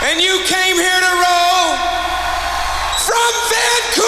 and you came here to roll from Vancouver.